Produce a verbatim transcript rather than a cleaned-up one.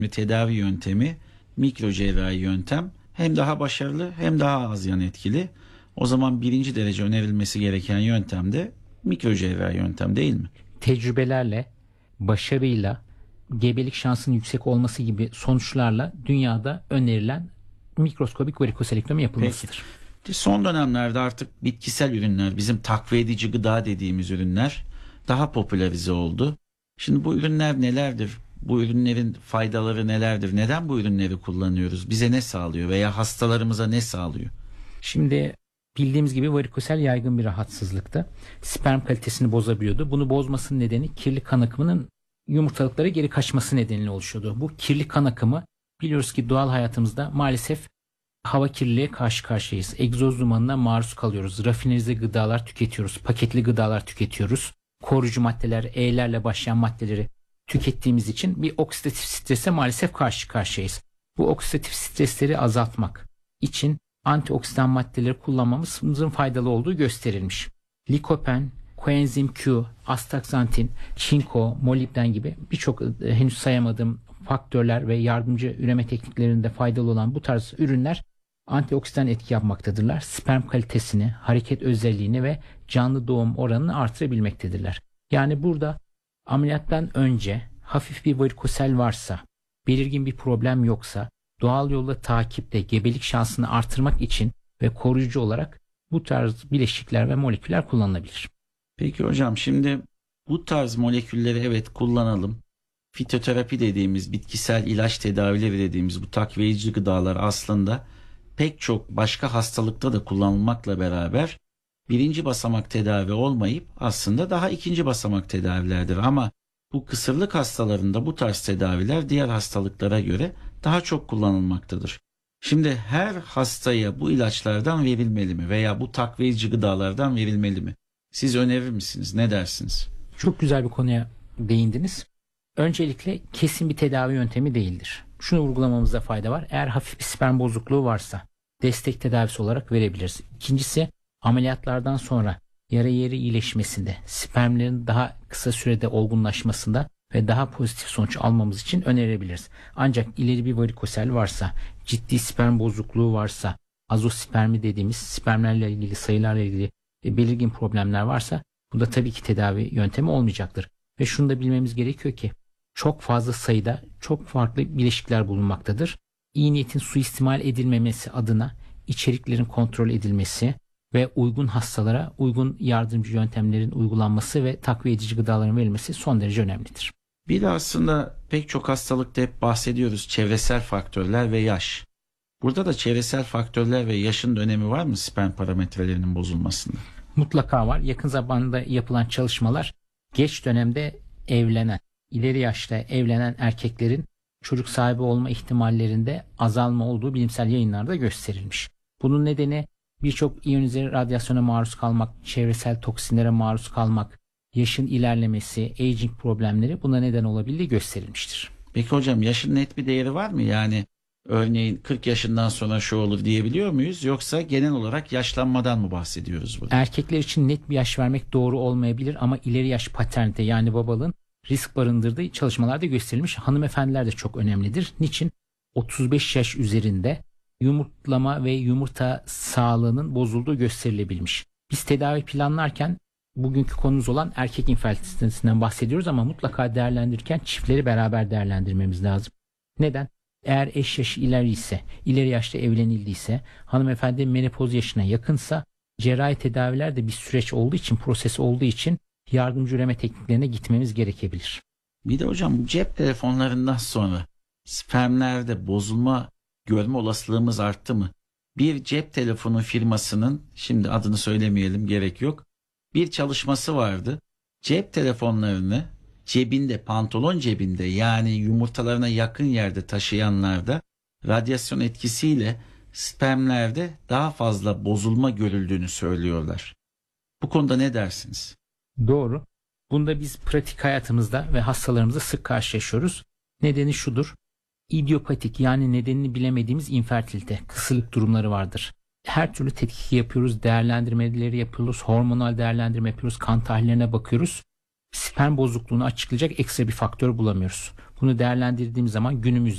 tedavi yöntemi mikrocerrahi yöntem. Hem daha başarılı hem daha az yan etkili. O zaman birinci derece önerilmesi gereken yöntem de mikrocerrahi yöntem değil mi? Tecrübelerle, başarıyla, gebelik şansının yüksek olması gibi sonuçlarla dünyada önerilen mikroskobik varikoselektomi yapılmasıdır. Peki. Son dönemlerde artık bitkisel ürünler, bizim takviye edici gıda dediğimiz ürünler daha popülerize oldu. Şimdi bu ürünler nelerdir? Bu ürünlerin faydaları nelerdir? Neden bu ürünleri kullanıyoruz? Bize ne sağlıyor veya hastalarımıza ne sağlıyor? Şimdi bildiğimiz gibi varikosel yaygın bir rahatsızlıktı. Sperm kalitesini bozabiliyordu. Bunu bozmasının nedeni kirli kan akımının yumurtalıklara geri kaçması nedeniyle oluşuyordu. Bu kirli kan akımı, biliyoruz ki doğal hayatımızda maalesef hava kirliliğe karşı karşıyayız. Egzoz dumanına maruz kalıyoruz. Rafinerize gıdalar tüketiyoruz. Paketli gıdalar tüketiyoruz. Koruyucu maddeler, E'lerle başlayan maddeleri tükettiğimiz için bir oksidatif strese maalesef karşı karşıyayız. Bu oksidatif stresleri azaltmak için antioksidan maddeleri kullanmamızın faydalı olduğu gösterilmiş. Likopen, koenzim Q, astaksantin, çinko, molibden gibi birçok henüz sayamadığım faktörler ve yardımcı üreme tekniklerinde faydalı olan bu tarz ürünler antioksidan etki yapmaktadırlar. Sperm kalitesini, hareket özelliğini ve canlı doğum oranını artırabilmektedirler. Yani burada ameliyattan önce hafif bir varikosel varsa, belirgin bir problem yoksa, doğal yolla takiple gebelik şansını artırmak için ve koruyucu olarak bu tarz bileşikler ve moleküller kullanılabilir. Peki hocam, şimdi bu tarz molekülleri evet kullanalım. Fitoterapi dediğimiz, bitkisel ilaç tedavileri dediğimiz bu takviyeci gıdalar aslında pek çok başka hastalıkta da kullanılmakla beraber birinci basamak tedavi olmayıp aslında daha ikinci basamak tedavilerdir. Ama bu kısırlık hastalarında bu tarz tedaviler diğer hastalıklara göre daha çok kullanılmaktadır. Şimdi her hastaya bu ilaçlardan verilmeli mi veya bu takviyeci gıdalardan verilmeli mi? Siz önerir misiniz? Ne dersiniz? Çok güzel bir konuya değindiniz. Öncelikle kesin bir tedavi yöntemi değildir. Şunu vurgulamamızda fayda var. Eğer hafif bir sperm bozukluğu varsa destek tedavisi olarak verebiliriz. İkincisi, ameliyatlardan sonra yara yeri iyileşmesinde, spermlerin daha kısa sürede olgunlaşmasında ve daha pozitif sonuç almamız için önerebiliriz. Ancak ileri bir varikosel varsa, ciddi sperm bozukluğu varsa, azospermi dediğimiz spermlerle ilgili, sayılarla ilgili belirgin problemler varsa bu da tabii ki tedavi yöntemi olmayacaktır. Ve şunu da bilmemiz gerekiyor ki çok fazla sayıda çok farklı bileşikler bulunmaktadır. İyi niyetin suistimal edilmemesi adına içeriklerin kontrol edilmesi ve uygun hastalara uygun yardımcı yöntemlerin uygulanması ve takviye edici gıdaların verilmesi son derece önemlidir. Bir de aslında pek çok hastalıkta hep bahsediyoruz çevresel faktörler ve yaş. Burada da çevresel faktörler ve yaşın önemi var mı sperm parametrelerinin bozulmasında? Mutlaka var. Yakın zamanda yapılan çalışmalar geç dönemde evlenen, ileri yaşta evlenen erkeklerin çocuk sahibi olma ihtimallerinde azalma olduğu bilimsel yayınlarda gösterilmiş. Bunun nedeni birçok iyonize radyasyona maruz kalmak, çevresel toksinlere maruz kalmak, yaşın ilerlemesi, aging problemleri buna neden olabildiği gösterilmiştir. Peki hocam, yaşın net bir değeri var mı? Yani örneğin kırk yaşından sonra şu olur diyebiliyor muyuz? Yoksa genel olarak yaşlanmadan mı bahsediyoruz burada? Erkekler için net bir yaş vermek doğru olmayabilir ama ileri yaş paternite yani babalığın risk barındırdığı çalışmalarda gösterilmiş. Hanımefendiler de çok önemlidir. Niçin? otuz beş yaş üzerinde yumurtlama ve yumurta sağlığının bozulduğu gösterilebilmiş. Biz tedavi planlarken bugünkü konumuz olan erkek infertilitesinden bahsediyoruz ama mutlaka değerlendirirken çiftleri beraber değerlendirmemiz lazım. Neden? Eğer eş yaşı ileri ise, ileri yaşta evlenildiyse, hanımefendi menopoz yaşına yakınsa cerrahi tedaviler de bir süreç olduğu için, proses olduğu için yardımcı üreme tekniklerine gitmemiz gerekebilir. Bir de hocam cep telefonlarından sonra spermlerde bozulma görme olasılığımız arttı mı? Bir cep telefonu firmasının, şimdi adını söylemeyelim gerek yok, bir çalışması vardı. Cep telefonlarını cebinde, pantolon cebinde yani yumurtalarına yakın yerde taşıyanlarda radyasyon etkisiyle spermlerde daha fazla bozulma görüldüğünü söylüyorlar. Bu konuda ne dersiniz? Doğru. Bunda biz pratik hayatımızda ve hastalarımızda sık karşılaşıyoruz. Nedeni şudur. İdiopatik yani nedenini bilemediğimiz infertilite, kısırlık durumları vardır. Her türlü tetkik yapıyoruz, değerlendirmeleri yapıyoruz, hormonal değerlendirme yapıyoruz, kan tahlillerine bakıyoruz. Sperm bozukluğunu açıklayacak ekstra bir faktör bulamıyoruz. Bunu değerlendirdiğimiz zaman günümüzde